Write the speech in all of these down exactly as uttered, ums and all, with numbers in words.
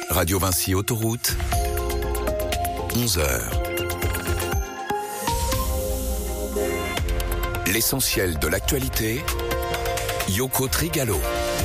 Radio Vinci Autoroute, onze heures. L'essentiel de l'actualité, Yoko Trigalo.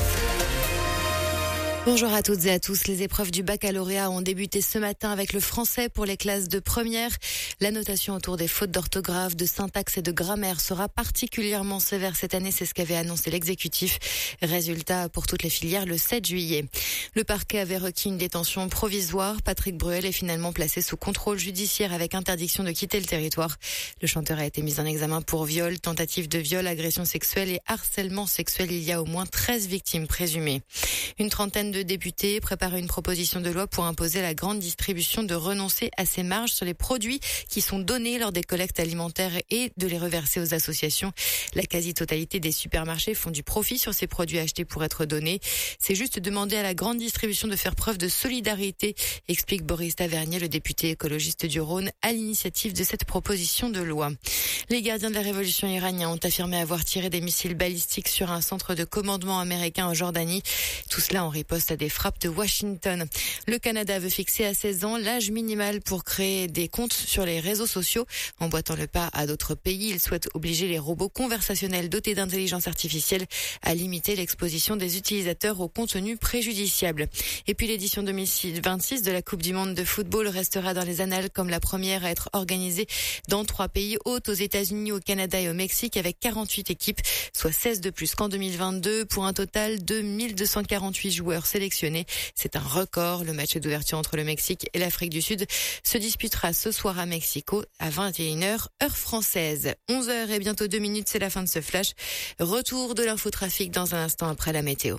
Bonjour à toutes et à tous. Les épreuves du baccalauréat ont débuté ce matin avec le français pour les classes de première. La notation autour des fautes d'orthographe, de syntaxe et de grammaire sera particulièrement sévère cette année. C'est ce qu'avait annoncé l'exécutif. Résultat pour toutes les filières le sept juillet. Le parquet avait requis une détention provisoire. Patrick Bruel est finalement placé sous contrôle judiciaire avec interdiction de quitter le territoire. Le chanteur a été mis en examen pour viol, tentative de viol, agression sexuelle et harcèlement sexuel. Il y a au moins treize victimes présumées. Une trentaine de députés préparent une proposition de loi pour imposer à la grande distribution de renoncer à ses marges sur les produits qui sont donnés lors des collectes alimentaires et de les reverser aux associations. La quasi-totalité des supermarchés font du profit sur ces produits achetés pour être donnés. C'est juste demander à la grande distribution de faire preuve de solidarité, explique Boris Tavernier, le député écologiste du Rhône, à l'initiative de cette proposition de loi. Les gardiens de la révolution iranienne ont affirmé avoir tiré des missiles balistiques sur un centre de commandement américain en Jordanie. Tout cela en riposte à des frappes de Washington. Le Canada veut fixer à seize ans l'âge minimal pour créer des comptes sur les réseaux sociaux. Emboîtant le pas à d'autres pays, il souhaite obliger les robots conversationnels dotés d'intelligence artificielle à limiter l'exposition des utilisateurs au contenu préjudiciable. Et puis l'édition deux mille vingt-six de la Coupe du Monde de football restera dans les annales comme la première à être organisée dans trois pays hôtes, aux États-Unis, au Canada et au Mexique, avec quarante-huit équipes, soit seize de plus qu'en deux mille vingt-deux, pour un total de mille deux cent quarante-huit joueurs sélectionnés. C'est un record. Le match d'ouverture entre le Mexique et l'Afrique du Sud se disputera ce soir à Mexico à vingt et une heures, heure française. onze heures et bientôt deux minutes, c'est la fin de ce flash. Retour de l'infotrafic dans un instant après la météo.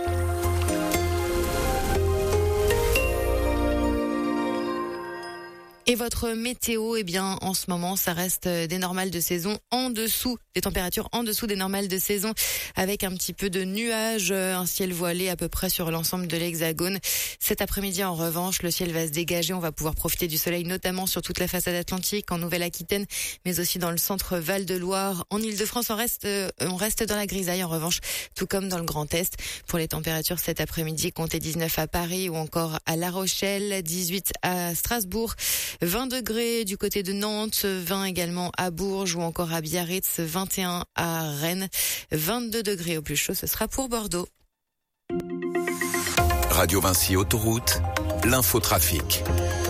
Et votre météo, eh bien, en ce moment, ça reste des normales de saison en dessous, des températures en dessous des normales de saison, avec un petit peu de nuages, un ciel voilé à peu près sur l'ensemble de l'Hexagone. Cet après-midi, en revanche, le ciel va se dégager. On va pouvoir profiter du soleil, notamment sur toute la façade atlantique, en Nouvelle-Aquitaine, mais aussi dans le centre Val-de-Loire. En Ile-de-France, on reste, on reste dans la grisaille, en revanche, tout comme dans le Grand Est. Pour les températures cet après-midi, comptez dix-neuf à Paris ou encore à La Rochelle, dix-huit à Strasbourg, vingt degrés du côté de Nantes, vingt également à Bourges ou encore à Biarritz, vingt et un à Rennes, vingt-deux degrés au plus chaud, ce sera pour Bordeaux. Radio Vinci Autoroute, l'infotrafic.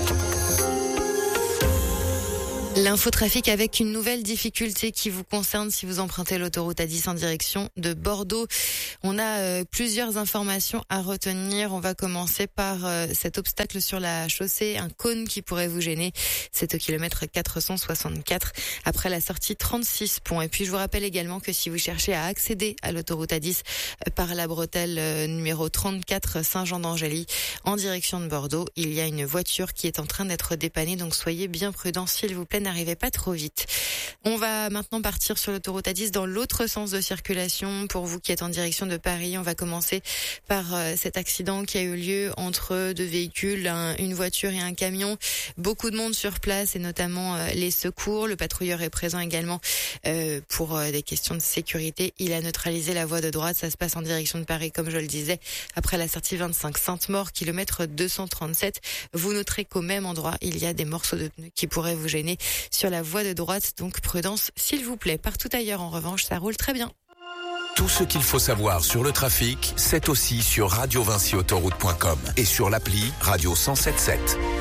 L'infotrafic avec une nouvelle difficulté qui vous concerne si vous empruntez l'autoroute A dix en direction de Bordeaux. On a euh, plusieurs informations à retenir. On va commencer par euh, cet obstacle sur la chaussée, un cône qui pourrait vous gêner. C'est au kilomètre quatre cent soixante-quatre après la sortie trente-six ponts. Et puis je vous rappelle également que si vous cherchez à accéder à l'autoroute A dix euh, par la bretelle euh, numéro trente-quatre Saint-Jean-d'Angély en direction de Bordeaux, il y a une voiture qui est en train d'être dépannée. Donc soyez bien prudents s'il vous plaît. N'arrivez pas trop vite. On va maintenant partir sur l'autoroute A dix dans l'autre sens de circulation. Pour vous qui êtes en direction de Paris, on va commencer par euh, cet accident qui a eu lieu entre deux véhicules, un, une voiture et un camion. Beaucoup de monde sur place et notamment euh, les secours. Le patrouilleur est présent également euh, pour euh, des questions de sécurité. Il a neutralisé la voie de droite. Ça se passe en direction de Paris, comme je le disais, après la sortie vingt-cinq Sainte-Maure, kilomètre deux cent trente-sept. Vous noterez qu'au même endroit, il y a des morceaux de pneus qui pourraient vous gêner sur la voie de droite, donc prudence s'il vous plaît. Partout ailleurs en revanche, ça roule très bien. Tout ce qu'il faut savoir sur le trafic, c'est aussi sur radio vinci autoroute point com et sur l'appli Radio cent sept sept.